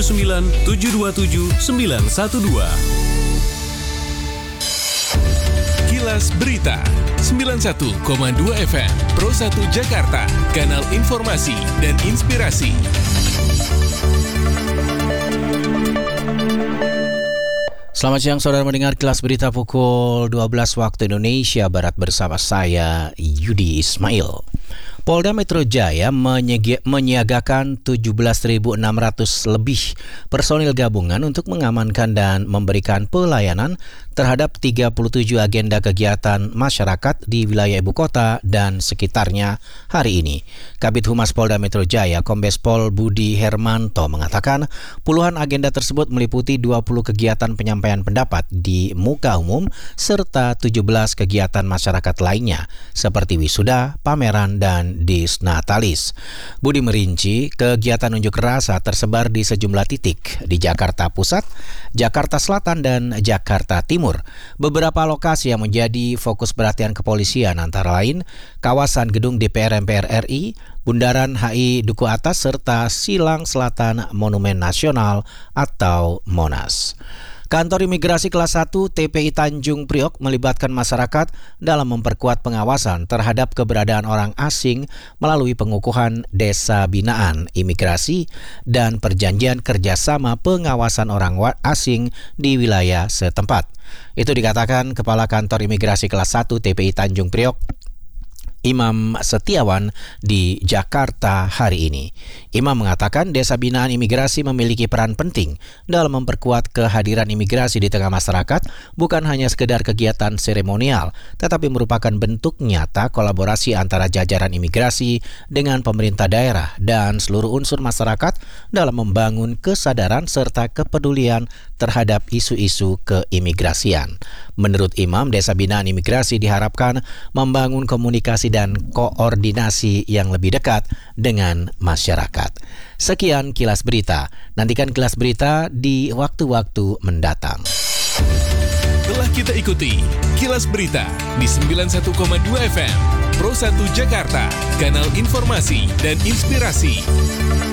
081 727 912. Kilas Berita 91,2 FM Pro 1 Jakarta, kanal informasi dan inspirasi. Selamat siang saudara mendengar Kilas Berita pukul 12 waktu Indonesia Barat bersama saya Yudi Ismail. Polda Metro Jaya menyiagakan 17.600 lebih personil gabungan untuk mengamankan dan memberikan pelayanan terhadap 37 agenda kegiatan masyarakat di wilayah ibu kota dan sekitarnya hari ini. Kabid Humas Polda Metro Jaya, Kombes Pol Budi Hermanto mengatakan puluhan agenda tersebut meliputi 20 kegiatan penyampaian pendapat di muka umum serta 17 kegiatan masyarakat lainnya seperti wisuda, pameran, dan disnatalis. Budi merinci kegiatan unjuk rasa tersebar di sejumlah titik di Jakarta Pusat, Jakarta Selatan, dan Jakarta Timur. Beberapa lokasi yang menjadi fokus perhatian kepolisian antara lain kawasan gedung DPR MPR RI, Bundaran HI Duku Atas, serta Silang Selatan Monumen Nasional atau Monas. Kantor Imigrasi Kelas 1 TPI Tanjung Priok melibatkan masyarakat dalam memperkuat pengawasan terhadap keberadaan orang asing melalui pengukuhan desa binaan imigrasi dan perjanjian kerjasama pengawasan orang asing di wilayah setempat. Itu dikatakan Kepala Kantor Imigrasi Kelas 1 TPI Tanjung Priok, Imam Setiawan di Jakarta hari ini. Imam mengatakan desa binaan imigrasi memiliki peran penting dalam memperkuat kehadiran imigrasi di tengah masyarakat, bukan hanya sekedar kegiatan seremonial, tetapi merupakan bentuk nyata kolaborasi antara jajaran imigrasi dengan pemerintah daerah dan seluruh unsur masyarakat dalam membangun kesadaran serta kepedulian terhadap isu-isu keimigrasian. Menurut Imam, desa binaan imigrasi diharapkan membangun komunikasi dan koordinasi yang lebih dekat dengan masyarakat. Sekian Kilas Berita. Nantikan Kilas Berita di waktu-waktu mendatang. Telah kita ikuti Kilas Berita di 91,2 FM Pro 1 Jakarta, kanal informasi dan inspirasi.